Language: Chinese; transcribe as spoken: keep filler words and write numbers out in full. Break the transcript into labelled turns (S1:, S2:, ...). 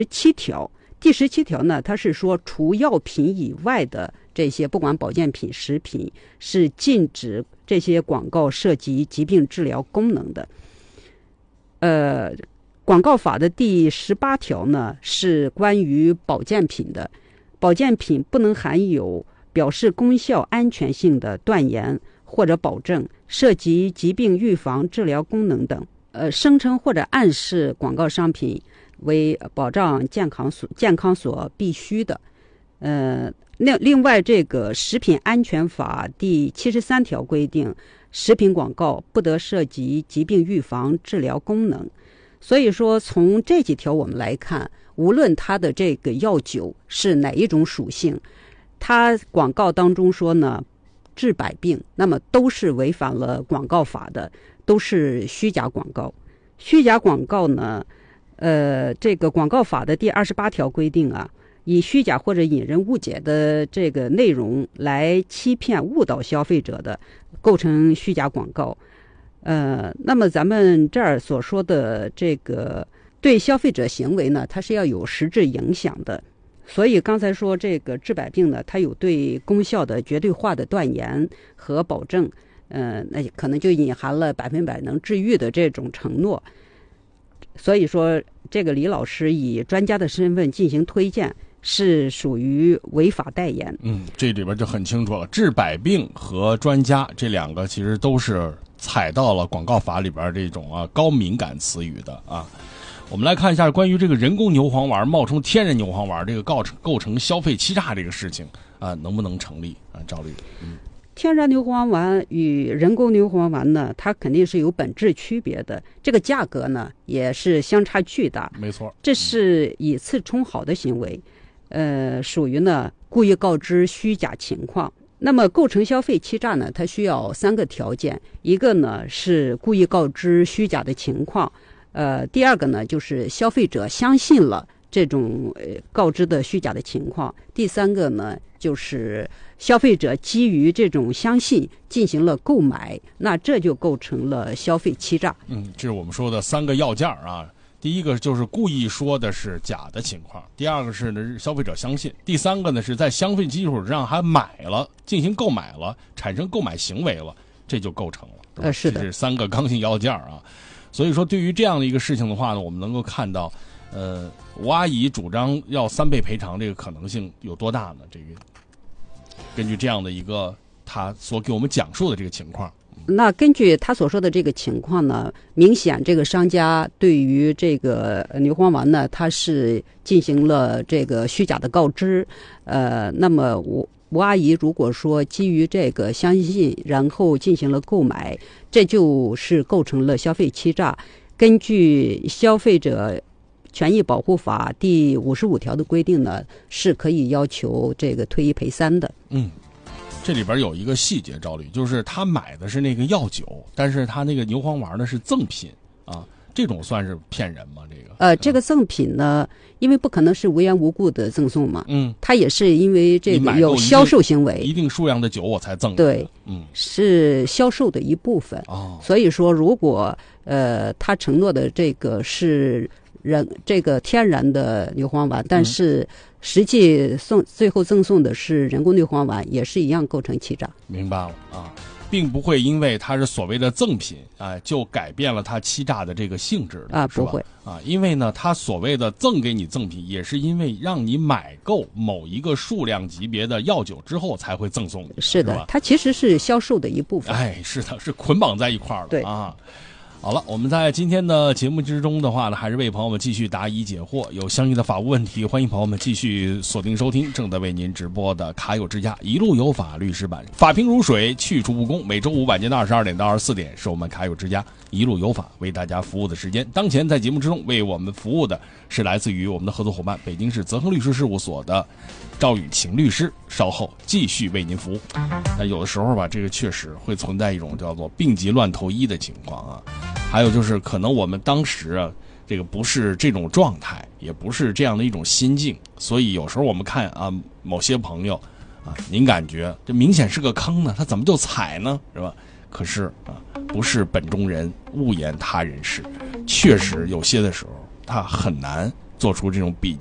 S1: 七条。第十七条呢，它是说除药品以外的这些不管保健品、食品是禁止这些广告涉及疾病治疗功能的。呃，广告法的第十八条呢是关于保健品的，保健品不能含有表示功效安全性的断言或者保证，涉及疾病预防、治疗功能等。呃，声称或者暗示广告商品为保障健康所健康所必须的。呃，另另外，这个食品安全法第七十三条规定，食品广告不得涉及疾病预防、治疗功能。所以说，从这几条我们来看，无论它的这个药酒是哪一种属性，它广告当中说呢，治百病，那么都是违反了广告法的，都是虚假广告。虚假广告呢，呃，这个广告法的第二十八条规定啊，以虚假或者引人误解的这个内容来欺骗、误导消费者的，构成虚假广告。呃，那么咱们这儿所说的这个对消费者行为呢，它是要有实质影响的。所以刚才说这个治百病呢，它有对功效的绝对化的断言和保证，呃，那可能就隐含了百分百能治愈的这种承诺。所以说，这个李老师以专家的身份进行推荐，是属于违法代言。
S2: 嗯，这里边就很清楚了，治百病和专家这两个其实都是踩到了广告法里边这种啊高敏感词语的啊。我们来看一下关于这个人工牛黄丸冒充天然牛黄丸这个构成构成消费欺诈这个事情啊，能不能成立啊？赵律师，嗯。
S1: 天然牛黄丸与人工牛黄丸呢，它肯定是有本质区别的，这个价格呢也是相差巨大。
S2: 没错，
S1: 这是以次充好的行为，呃，属于呢故意告知虚假情况。那么构成消费欺诈呢，它需要三个条件，一个呢是故意告知虚假的情况，呃，第二个呢就是消费者相信了这种呃告知的虚假的情况，第三个呢就是消费者基于这种相信进行了购买，那这就构成了消费欺诈。
S2: 嗯，这是我们说的三个要件啊。第一个就是故意说的是假的情况，第二个是呢消费者相信，第三个呢是在消费基础上还买了，进行购买了，产生购买行为了，这就构成了。
S1: 呃，是的，
S2: 这是三个刚性要件啊。所以说，对于这样的一个事情的话呢，我们能够看到，呃，吴阿姨主张要三倍赔偿，这个可能性有多大呢？这个根据这样的一个他所给我们讲述的这个情况。
S1: 那根据他所说的这个情况呢，明显这个商家对于这个牛黄丸呢，他是进行了这个虚假的告知。呃，那么吴吴阿姨如果说基于这个相信，然后进行了购买，这就是构成了消费欺诈。根据消费者权益保护法第五十五条的规定呢，是可以要求这个退一赔三的。
S2: 嗯。这里边有一个细节，赵律，就是他买的是那个药酒，但是他那个牛黄丸呢是赠品啊，这种算是骗人吗？这个
S1: 呃，这个赠品呢，因为不可能是无缘无故的赠送嘛，
S2: 嗯，
S1: 他也是因为这个有销售行为，
S2: 一定数量的酒我才赠，
S1: 对，
S2: 嗯，
S1: 是销售的一部分
S2: 哦。
S1: 所以说，如果呃他承诺的这个是人这个天然的牛黄丸，但是实际送最后赠送的是人工牛黄丸，也是一样构成欺诈。
S2: 明白了啊，并不会因为它是所谓的赠品啊，就改变了它欺诈的这个性质的
S1: 啊，不会
S2: 啊，因为呢，它所谓的赠给你赠品，也是因为让你买够某一个数量级别的药酒之后才会赠送你，
S1: 是的，它其实是销售的一部分。
S2: 哎，是的，是捆绑在一块儿的，
S1: 对
S2: 啊。好了，我们在今天的节目之中的话呢，还是为朋友们继续答疑解惑，有相应的法务问题，欢迎朋友们继续锁定收听正在为您直播的卡友之家一路有法律师版，法平如水，去除不公。每周五晚间的二十二点到二十四点，是我们卡友之家一路有法为大家服务的时间。当前在节目之中为我们服务的是来自于我们的合作伙伴北京市泽亨律师事务所的赵雨晴律师，稍后继续为您服务。但有的时候吧，这个确实会存在一种叫做病急乱投医的情况啊。还有就是可能我们当时啊，这个不是这种状态，也不是这样的一种心境，所以有时候我们看啊，某些朋友啊，您感觉这明显是个坑呢，他怎么就踩呢，是吧？可是啊，不是本中人，勿言他人事，确实有些的时候他很难做出这种比